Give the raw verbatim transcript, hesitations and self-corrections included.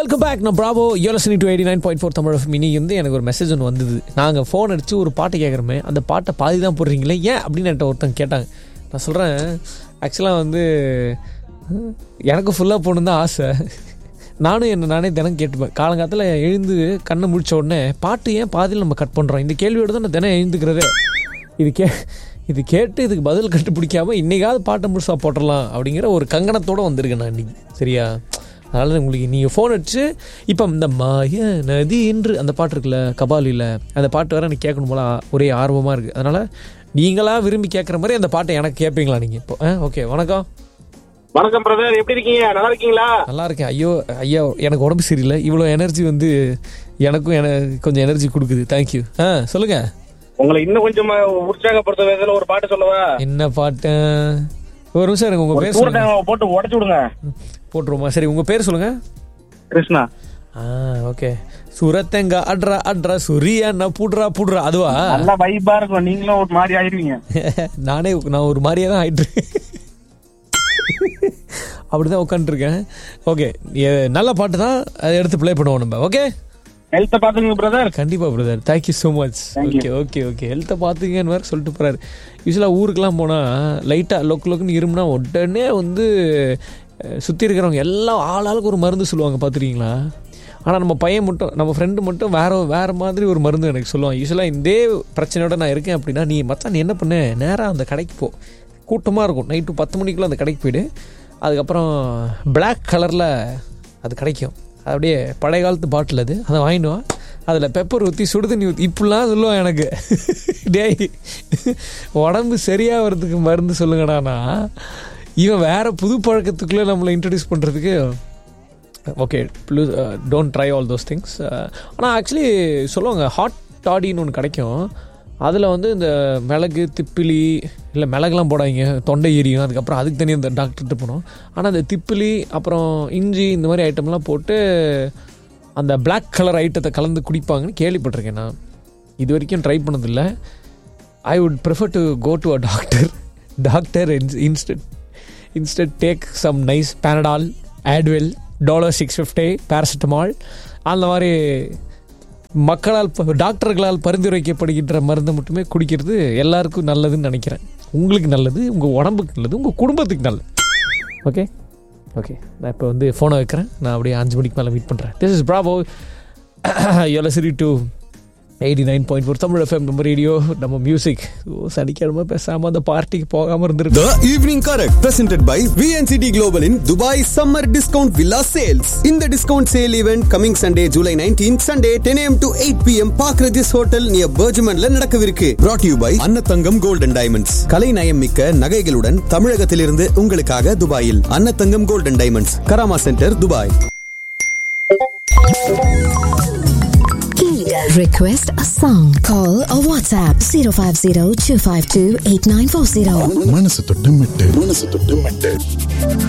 Welcome back. நான் Bravo. You are listening to eighty nine point four Tamil FM. இன்னைக்கு வந்து எனக்கு ஒரு மெசேஜ் ஒன்று வந்தது. நாங்கள் ஃபோன் அடித்து ஒரு பாட்டு கேட்குறோமே, அந்த பாட்டை பாதி தான் போடுறீங்களே ஏன் அப்படின்னு என்கிட்ட ஒருத்தங்க கேட்டாங்க. நான் சொல்கிறேன், ஆக்சுவலாக வந்து எனக்கு ஃபுல்லாக போகணுன்னு தான் ஆசை. நானும் என்ன நானே தினம் கேட்டுப்பேன். காலங்காலத்தில் எழுந்து கண்ணை முடிச்ச உடனே பாட்டு ஏன் பாதியில் நம்ம கட் பண்ணுறோம், இந்த கேள்வியோடு தான் நான் தினம் எழுந்துக்கிறதே. இது கே இது கேட்டு இதுக்கு பதில் கண்டுபிடிக்காமல் இன்றைக்காவது பாட்டை முழுசாக போட்டுடலாம் அப்படிங்கிற ஒரு கங்கணத்தோடு வந்திருக்கேன் நான் இன்றைக்கி. சரியா? அதனால் உங்களுக்கு நீங்கள் ஃபோன் அடிச்சு இப்போ இந்த மாய நதி என்று அந்த பாட்டு இருக்குல்ல கபாலியில், அந்த பாட்டு வேறு எனக்கு கேட்கணும் போல ஒரே ஆர்வமாக இருக்குது. அதனால் நீங்களாக விரும்பி கேட்குற மாதிரி அந்த பாட்டை எனக்கு கேட்பீங்களா நீங்கள் இப்போ? ஆ ஓகே. வணக்கம். வணக்கம் பிரதர், எப்படி இருக்கீங்க? நல்லா இருக்கீங்களா? நல்லா இருக்கேன். ஐயோ ஐயா, எனக்கு உடம்பு சரியில்லை. இவ்வளோ எனர்ஜி வந்து எனக்கும் எனக்கு கொஞ்சம் எனர்ஜி கொடுக்குது. தேங்க்யூ. ஆ சொல்லுங்கள். உங்களை இன்னும் கொஞ்சம் உற்சாகப்படுத்த விதத்துல ஒரு பாட்டு சொல்லவா? என்ன பாட்டு? ஒரு நிமிஷம் எனக்கு உங்கள் பேர் சொல்லுங்க. போட்டு உடச்சு விடுங்க. போட்டுருமா? சரி, உங்கள் பேர் சொல்லுங்க. கிருஷ்ணா. ஆ ஓகே. சுரத்தங்க அட்ரா அட்ரா சுரியா நான் புடுறா புடுறா அதுவா? நல்லா வைபா இருக்கும். நீங்களும் ஒரு மாதிரி ஆயிடுவீங்க. நானே நான் ஒரு மாதிரியே தான் ஆயிட்டு அப்படிதான் உட்காந்துருக்கேன். ஓகே, நல்ல பாட்டு தான், அதை எடுத்து ப்ளே பண்ணுவோம் நம்ம. ஓகே. ஹெல்த்தை பார்த்துங்க பிரதர். கண்டிப்பாக brother, thank you so much. Okay okay okay ஹெல்த்தை பார்த்துங்கன்னு வேறு சொல்லிட்டு போகிறாரு. யூஸ்வலாக ஊருக்கெலாம் போனால் லைட்டாக லொக்கு லொக்குன்னு இருமுனா உடனே வந்து சுற்றி இருக்கிறவங்க எல்லாம் ஆளாளுக்கு ஒரு மருந்து சொல்லுவாங்க, பார்த்துருக்கீங்களா? ஆனால் நம்ம பையன் மட்டும், நம்ம ஃப்ரெண்டு மட்டும் வேறு வேறு மாதிரி ஒரு மருந்து எனக்கு சொல்லுவான். யூஸ்வலாக இதே பிரச்சனையோட நான் இருக்கேன் அப்படின்னா, நீ மச்சான் நீ என்ன பண்ணு, நேராக அந்த கடைக்கு போ, கூட்டமாக இருக்கும், நைட்டு பத்து மணிக்குள்ளே அந்த கடைக்கு போய்டு. அதுக்கப்புறம் பிளாக் கலரில் அது கிடைக்கும், அப்படியே பழைய காலத்து பாட்டில் அது, அதை வாங்கிடுவான். அதில் பெப்பர் ஊற்றி சுடுதண்ணி ஊற்றி இப்படிலாம் சொல்லுவான் எனக்கு. டேய் உடம்பு சரியாகிறதுக்கு மருந்து சொல்லுங்கடானா, இவன் வேறு புது பழக்கத்துக்குள்ளே நம்மளை இன்ட்ரடியூஸ் பண்ணுறதுக்கு. Okay, blues don't try all those things. ஆனால் ஆக்சுவலி சொல்லுவாங்க ஹாட் டாடின்னு ஒன்று கிடைக்கும். அதில் வந்து இந்த மிளகு திப்பிலி இல்லை மிளகுலாம் போடாதீங்க, தொண்டை எரியும், அதுக்கப்புறம் அதுக்கு தனியாக இந்த டாக்டர்கிட்ட போனோம். ஆனால் அந்த திப்பிலி அப்புறம் இஞ்சி இந்த மாதிரி ஐட்டம்லாம் போட்டு அந்த பிளாக் கலர் ஐட்டத்தை கலந்து குடிப்பாங்கன்னு கேள்விப்பட்டிருக்கேன். நான் இது வரைக்கும் ட்ரை பண்ணதில்லை. I would prefer to go to a doctor doctor instead instead take some nice Panadol, ஆட்வெல், dollar six fifty, paracetamol, அந்த மாதிரி மக்களால் டாக்டர்களால் பரிந்துரைக்கப்படுகின்ற மருந்து மட்டுமே குடிக்கிறது எல்லாருக்கும் நல்லதுன்னு நினைக்கிறேன். உங்களுக்கு நல்லது, உங்கள் உடம்புக்கு நல்லது, உங்கள் குடும்பத்துக்கு நல்லது. ஓகே ஓகே நான் இப்போ வந்து ஃபோனை வைக்கிறேன். நான் அப்படியே அஞ்சு மணிக்கு மேலே வெயிட் பண்ணுறேன். This is Bravo. You are listening to eighty nine point four Tamil FM, நம்ம ரேடியோ, நம்ம மியூசிக். சனிக்கிழமை பேசாமல் அந்த பார்ட்டிக்கு போகாமல் இருந்திருக்கு. The Evening Correct presented by V N C T Global in Dubai Summer Discount Villa Sales. In the discount sale event coming Sunday July nineteenth, Sunday ten a m to eight p m Park Regis Hotel near Bergmanல நடக்கவிருக்கு. Brought to you by Annathangam Gold and Diamonds. கலை நயம் மிக்க நகைகளுடன் தமிழகத்திலிருந்து உங்களுக்காக துபாயில் Annathangam Gold and Diamonds, Karama Center, Dubai. Request a song. Call or WhatsApp zero five zero two five two eight nine four zero. மனசு தொட்டு மெட்டு மனசு தொட்டு மெட்டு